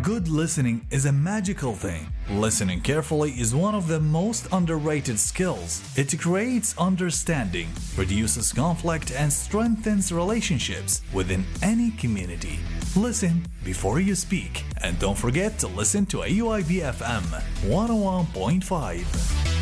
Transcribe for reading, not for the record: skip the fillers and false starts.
Good listening is a magical thing. Listening carefully is one of the most underrated skills. It creates understanding, reduces conflict, and strengthens relationships within any community. Listen before you speak, and don't forget to listen to AUIB FM 101.5.